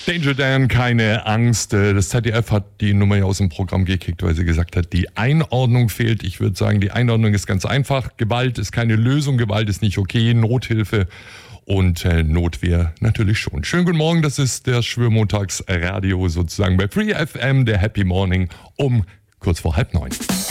Danger Dan, keine Angst. Das ZDF hat die Nummer ja aus dem Programm gekickt, weil sie gesagt hat, die Einordnung fehlt. Ich würde sagen, die Einordnung ist ganz einfach. Gewalt ist keine Lösung, Gewalt ist nicht okay, Nothilfe und Notwehr natürlich schon. Schönen guten Morgen, das ist der Schwörmontagsradio sozusagen bei Free FM, der Happy Morning um kurz vor 8:30.